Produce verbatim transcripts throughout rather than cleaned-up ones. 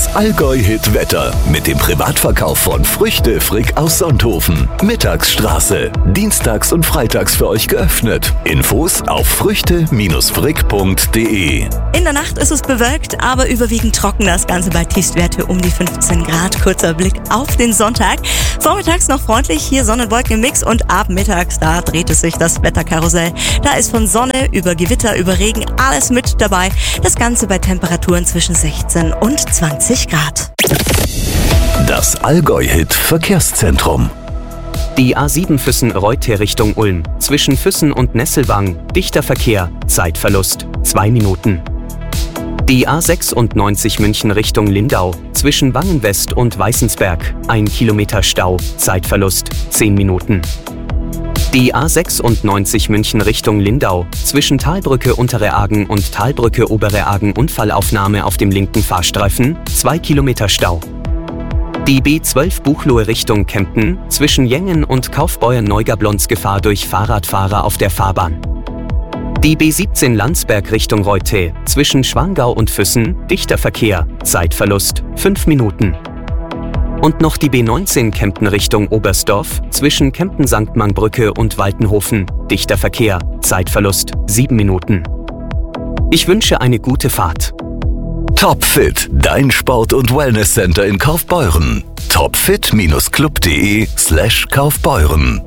Das Allgäu-Hit-Wetter mit dem Privatverkauf von Früchte Frick aus Sonthofen. Mittagsstraße. Dienstags und freitags für euch geöffnet. Infos auf früchte Frick punkt de. In der Nacht ist es bewölkt, aber überwiegend trocken. Das Ganze bei Tiefstwerte um die fünfzehn Grad. Kurzer Blick auf den Sonntag. Vormittags noch freundlich, hier Sonne und Wolken im Mix, und ab mittags, da dreht es sich das Wetterkarussell. Da ist von Sonne über Gewitter, über Regen alles mit dabei. Das Ganze bei Temperaturen zwischen sechzehn und zwanzig Grad. Das Allgäu-Hit Verkehrszentrum. Die A sieben Füssen-Reutte Richtung Ulm. Zwischen Füssen und Nesselwang. Dichter Verkehr. Zeitverlust. zwei Minuten. Die A sechsundneunzig München Richtung Lindau. Zwischen Wangen-West und Weißensberg. ein Kilometer Stau. Zeitverlust. zehn Minuten. Die A sechsundneunzig München Richtung Lindau. Zwischen Talbrücke Untere Agen und Talbrücke Obere Agen Unfallaufnahme auf dem linken Fahrstreifen. zwei Kilometer Stau. Die B zwölf Buchloe Richtung Kempten. Zwischen Jengen und Kaufbeuern-Neugablons Gefahr durch Fahrradfahrer auf der Fahrbahn. Die B siebzehn Landsberg Richtung Reutte. Zwischen Schwangau und Füssen. Dichter Verkehr. Zeitverlust. fünf Minuten. Und noch die B neunzehn Kempten Richtung Oberstdorf. Zwischen Kempten-Sankt Mangbrücke und Waltenhofen. Dichter Verkehr. Zeitverlust. sieben Minuten. Ich wünsche eine gute Fahrt. Topfit, dein Sport- und Wellnesscenter in Kaufbeuren. topfit Club punkt de slash Kaufbeuren.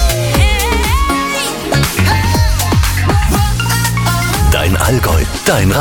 Dein Allgäu, dein